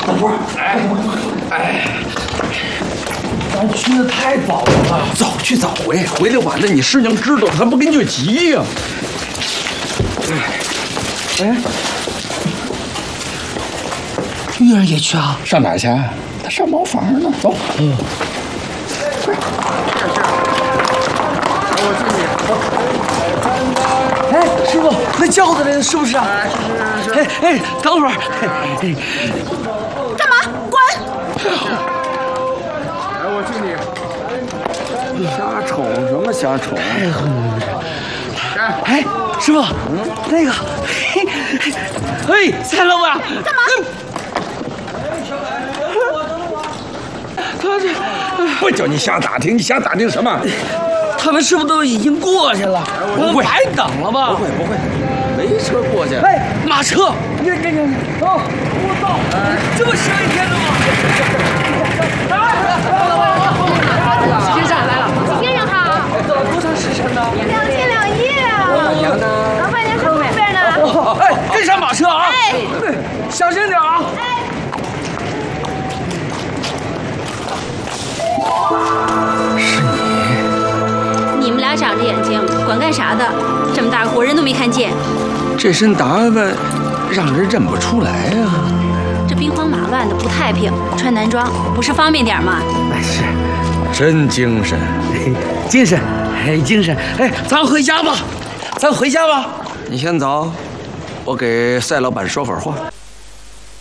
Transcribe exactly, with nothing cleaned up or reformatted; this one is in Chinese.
大波，哎，哎，咱去的太早了， 早去早回，回来晚了你师娘知道，她不跟着急呀。哎， 玉儿也去啊？ 上哪儿去？她上茅房呢。走。嗯。快。 我敬你。哎，师傅，那轿子里是不是啊？是是是。哎哎，等会儿。 干嘛？滚！ 哎，我敬你。瞎宠什么瞎宠？ 哎，师傅，那个，嘿，蔡老板， 干嘛？ 他这不叫你瞎打听，你瞎打听什么？ 他们是不是都已经过去了？我们白等了吧？ 不会不会，没车过去。 哎，马车，你看这个，啊，我操，这么省一天的吗？ 先生来了，先生好。 走了多长时辰呢？ 两天两夜啊。 娘呢？ 老板娘在后边呢。 哎，跟上马车啊！ 哎， 小心点啊！ 是你？ 你们俩长着眼睛，管干啥的？这么大活人都没看见。 这身打扮让人认不出来呀。 这兵荒马乱的不太平，穿男装不是方便点吗？ 哎，是， 真精神， 精神，哎，精神，哎，咱回家吧，咱回家吧。 你先走，我给赛老板说会儿话。